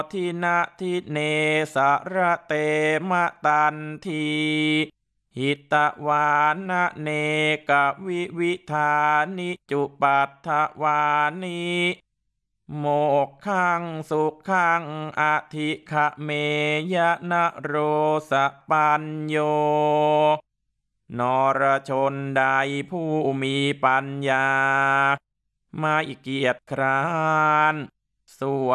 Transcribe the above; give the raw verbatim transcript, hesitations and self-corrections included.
ทินาทิเนสระเตมะตันทีหิตวานะเนกวิวิธานิจุปัฏฐวานิโมกขังสุขังอธิขะเมยะนะโรสปัญโยนรชนใดผู้มีปัญญาไม่เกียจคร้านส่วน